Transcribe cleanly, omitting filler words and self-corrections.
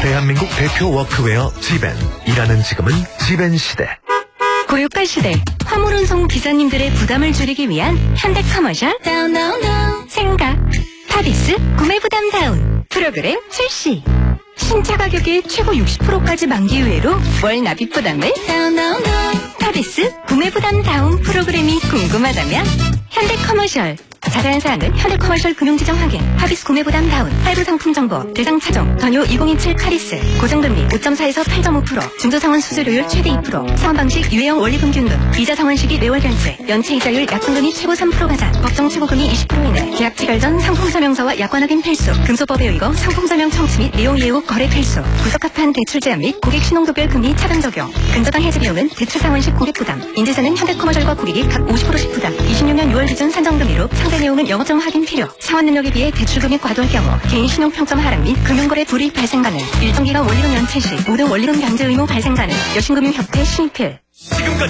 대한민국 대표 워크웨어 지벤. 일하는 지금은 지벤 시대. 고유가 시대 화물운송 기사님들의 부담을 줄이기 위한 현대커머셜 생각 파비스 구매부담 다운 프로그램 출시. 신차 가격의 최고 60%까지 만기유예로 월 납입 부담을 파비스 구매부담 다운 프로그램이 궁금하다면 현대커머셜. 자세한 사항은 현대커머셜 금융지정 확인, 파비스 구매부담 다운, 할부 상품 정보, 대상 차종, 전요 2027 카리스, 고정금리 5.4에서 8.5%, 중도상환 수수료율 최대 2%, 사원방식 유예형 원리금 균등, 이자 상환시기 매월 결제, 연체 이자율 약정금리 최고 3% 가산, 법정 최고금리 20% 이내, 계약 체결 전 상품설명서와 약관 확인 필수, 금소법에 의거 상품설명 청취 및 내용 이해 후 거래 필수, 부적합한 대출 제한 및 고객 신용도별 금리 차등 적용, 근저당 해지 비용은 대출 상환식 고객 부담, 인제사는 현대커머셜과 고객이 각 50%씩 부담, 26년 6월 기준 산정금리로 상세 내용은 영업점 확인 필요. 상환 능력에 비해 대출 금액 과도할 경우 개인 신용 평점 하락 및 금융거래 불이익 발생 가능. 일정 기간 원리금 연체 시 모든 원리금 변제 의무 발생 가능. 여신금융협회 신입필.